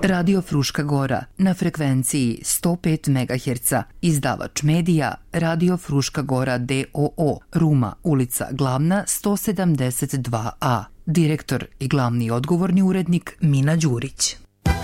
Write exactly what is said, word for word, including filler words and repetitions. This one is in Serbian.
Radio Fruška Gora na frekvenciji sto pet megaherca, izdavač medija Radio Fruška Gora d o o, Ruma, ulica Glavna sto sedamdeset dva a. Direktor i glavni odgovorni urednik Mina Đurić.